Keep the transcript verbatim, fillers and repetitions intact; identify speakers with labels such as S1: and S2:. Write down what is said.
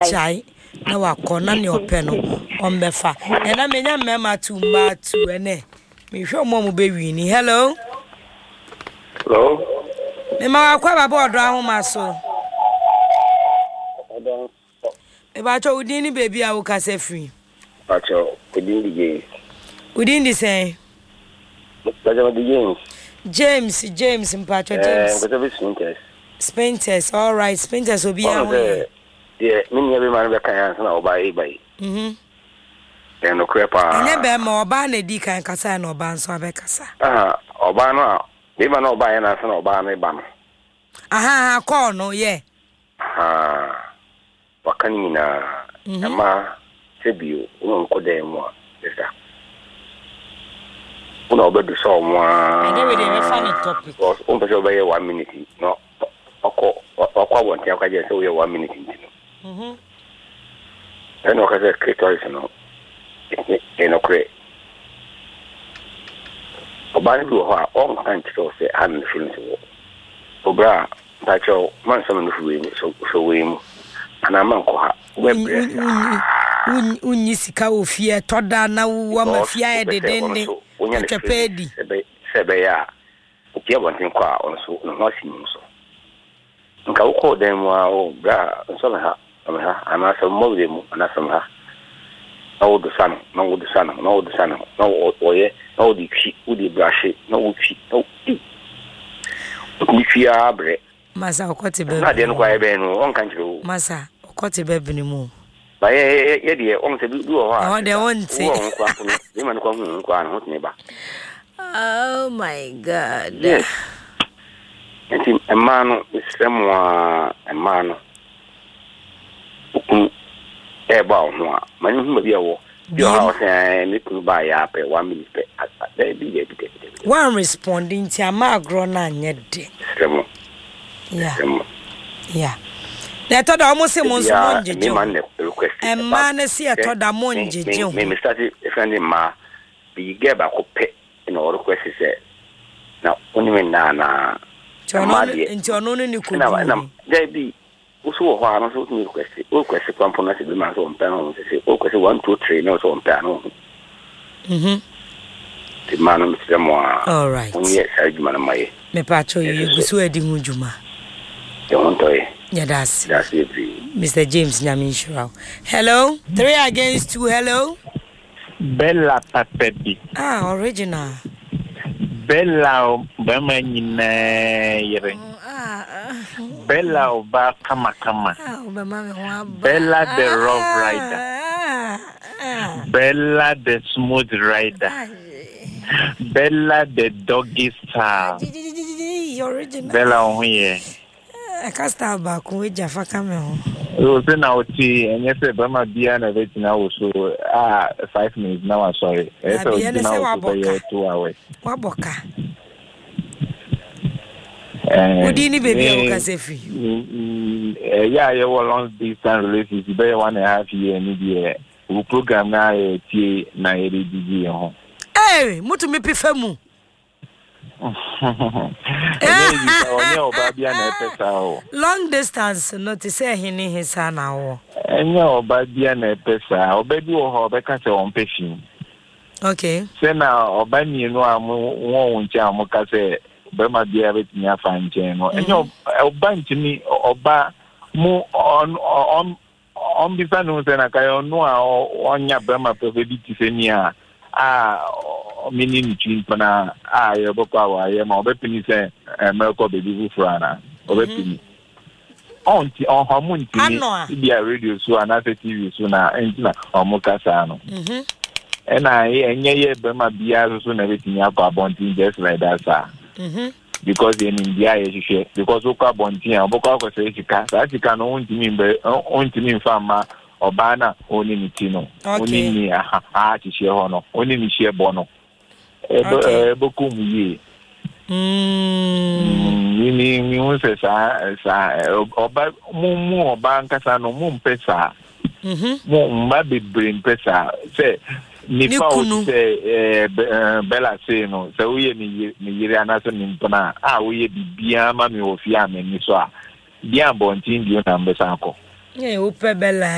S1: chai na wakona ne openo ombefa ena menya mema tu mba tu ene me hwe mo mo be wi ni hello
S2: hello
S1: me ma akwa baba odo ahoma so e ba cho udin ni baby a wo kasa free
S2: ba cho udin di James
S1: udin di say
S2: ba cho di James
S1: James James mpacho James
S2: eh go to Spinters
S1: Spinters all right Spinters obi a ho
S2: yeah me nya be man be kan na oba e bai
S1: mhm
S2: e no krepa
S1: ene be ma oba na di kan kasa na oba nso abe kasa
S2: ah oba no be ma na oba ya na na oba na ba no
S1: aha ha call no yeah
S2: ah wakani na ama sebio uno nkoda mu a esa uno obedu so mu a
S1: ene we dey me funny topic
S2: o mpe so be one minute no oko oko wonti akaje so we one minute ntino mhm eno kaze kretois no eno kre obani do ha on kan tiro se an film so obra tacho man so no fuwe so so we mu ana man ko ha webre
S1: unyi sika ofie toda na wo mafia ededende chapedi
S2: sebe sebe ya okie bontin kwa on so no sinim so nka uko dem wa o bra so ha ha ana so mo dem ana so ha no do san no do san no do san no oye no di fi udi brush no fi no ni fi abre
S1: masa okote be
S2: na de no kwa ebe no on kan jiro
S1: masa okote be bi ni mu
S2: ba ye ye de on se du o ha
S1: o de on se
S2: o kwa kuno ni man kwa hu kwa no tne ba
S1: oh my god
S2: yes enti emano isemwa emano ukun e ba ho a mani hu bi awo bi ha o se ni ku ba ya pe one minute pe da bi ye bi
S1: one responding ti ama agro na nye de
S2: isemwa
S1: yeah yeah na to da omo se mo so mo njeje
S2: me man request
S1: emma na si to da mo njeje
S2: me me start friend ma bi ge ba ko pe no request se na oni me na na
S1: nti ono no ni ko
S2: na na dai bi uso ho ano so ni request o request kwampo na se bi ma so mpa no se o request one two three no so mpa no
S1: mhm
S2: ti mano mi se mo
S1: all right
S2: oni e sa juma na mai
S1: me pa cho yi gusu edi hu juma
S2: e won to e
S1: yeah that's
S2: that's it
S1: Mister James Nyaminshaw hello three against two hello
S3: Bella Papebi
S1: ah original
S3: Bella Bama nyina yere Bella Oba kama kama Bella the rough rider Bella the smooth rider Bella the doggy style Bella onye
S1: I can't start back with Jaffa Camel.
S3: So now, and yes, Bama Bia and everything now, so ah, five minutes now. I'm sorry. So now two hours.
S1: Waboka. What do you need, baby?
S3: Yeah, you were long distance relationship, be one and a half year, maybe we program now. T nine D G.
S1: Hey, what to me pifemu? Long distance no to say hini hisa na wo
S3: enye oba bia na pesa obedi wo ho be ka se on pefin
S1: okay
S3: se na oba ni no amu won nche amu ka se be ma bia betini afa nche no enye oba ntimi oba mu on on on bi fa no se na ka yo no a onya be ma profeti se ni a ah mini ni chimpana ah yo bokwa wa ye ma obepini se America baby furana obepini onti on homunti ni bia radio so ana T V so na entina omukasa no mhm ena enye ye be ma bia so na betini akwa bonti just like that sir mhm because in India ye hwe because okwa bonti an bokwa ko se chika sa chika no onti mi be onti mi fama obana oni mitino oni ni aha a chihie ho no oni mi hie bo no e boku mu ye mm ni ni won se sa sa oba mu mu oba nkasa no mu mpesa mhm mu mba be brain pesa se ni pa o se eh bella se no se uye ni ni yire anaso ni mpona a uye bibia ma mi ofia me ni so a bia bontin dio na mbesa ko
S1: eh o pe bella